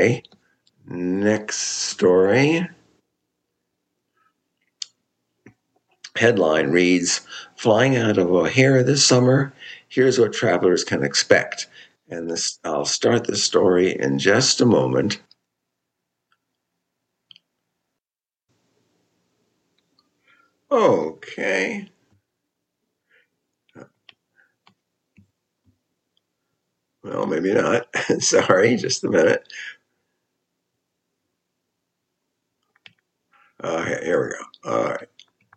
Okay. Next story. Headline reads, "Flying out of O'Hare this summer, here's what travelers can expect." And I'll start the story in just a moment. Okay. Well, maybe not. Sorry, just a minute. Here we go. All right.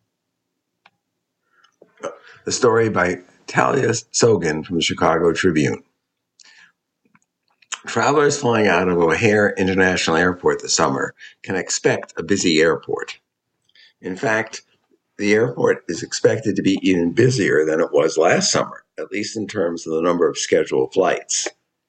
The story by Talia Sogan from the Chicago Tribune. Travelers flying out of O'Hare International Airport this summer can expect a busy airport. In fact, the airport is expected to be even busier than it was last summer, at least in terms of the number of scheduled flights.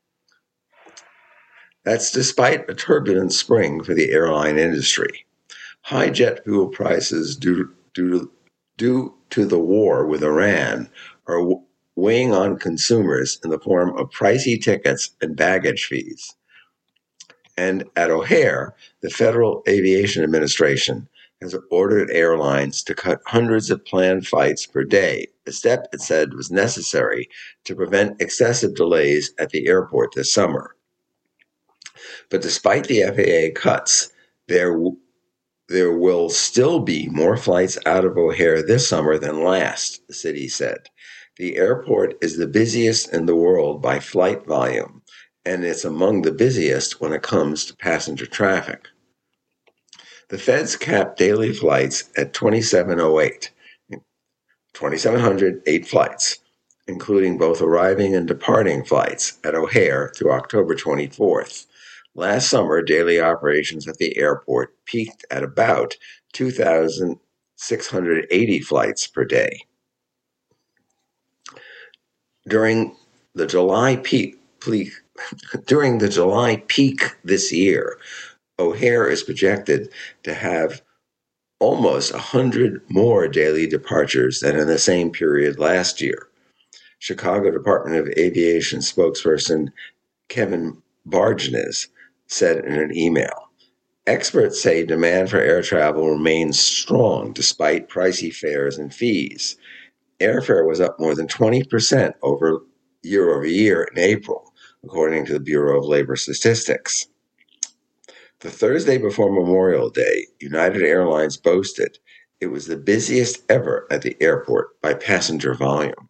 That's despite a turbulent spring for the airline industry. High jet fuel prices due to the war with Iran are weighing on consumers in the form of pricey tickets and baggage fees. And at O'Hare, the Federal Aviation Administration has ordered airlines to cut hundreds of planned flights per day, a step it said was necessary to prevent excessive delays at the airport this summer. But despite the FAA cuts, there will still be more flights out of O'Hare this summer than last, the city said. The airport is the busiest in the world by flight volume, and it's among the busiest when it comes to passenger traffic. The feds capped daily flights at 2,708 flights, including both arriving and departing flights at O'Hare through October 24th. Last summer, daily operations at the airport peaked at about 2,680 flights per day. During the July peak this year, O'Hare is projected to have almost 100 more daily departures than in the same period last year. Chicago Department of Aviation spokesperson Kevin Bargenes said in an email, "Experts say demand for air travel remains strong despite pricey fares and fees. Airfare was up more than 20% year over year in April, according to the Bureau of Labor Statistics." The Thursday before Memorial Day, United Airlines boasted it was the busiest ever at the airport by passenger volume.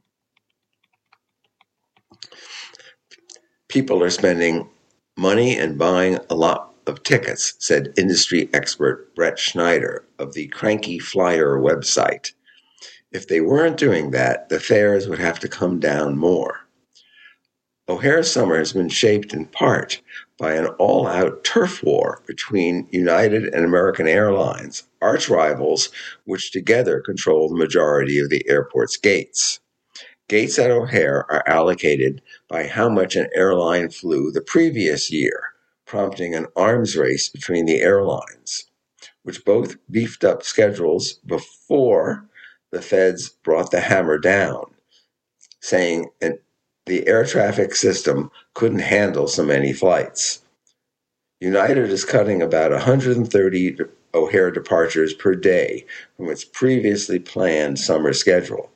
People are spending money and buying a lot of tickets, said industry expert Brett Schneider of the Cranky Flyer website. If they weren't doing that, the fares would have to come down more. O'Hare's summer has been shaped in part by an all-out turf war between United and American Airlines, arch rivals which together control the majority of the airport's gates. Gates at O'Hare are allocated by how much an airline flew the previous year, prompting an arms race between the airlines, which both beefed up schedules before the feds brought the hammer down, saying the air traffic system couldn't handle so many flights. United is cutting about 130 O'Hare departures per day from its previously planned summer schedule.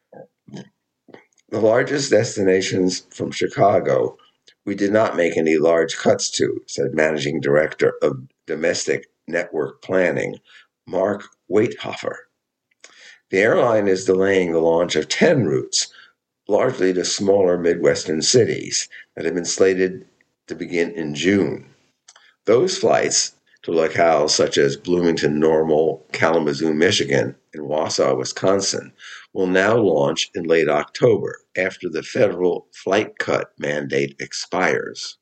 The largest destinations from Chicago we did not make any large cuts to, said Managing Director of Domestic Network Planning, Mark Waithofer. The airline is delaying the launch of 10 routes, largely to smaller Midwestern cities that have been slated to begin in June. Those flights to locales such as Bloomington, Normal, Kalamazoo, Michigan, and Wausau, Wisconsin, will now launch in late October after the federal flight cut mandate expires.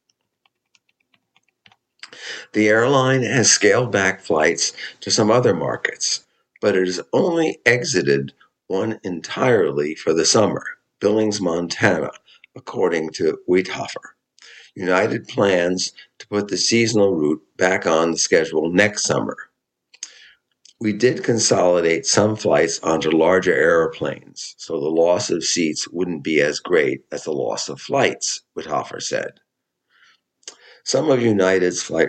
The airline has scaled back flights to some other markets, but it has only exited one entirely for the summer, Billings, Montana, according to Waithofer. United plans to put the seasonal route back on the schedule next summer. We did consolidate some flights onto larger airplanes, so the loss of seats wouldn't be as great as the loss of flights, Waithofer said. Some of United's flight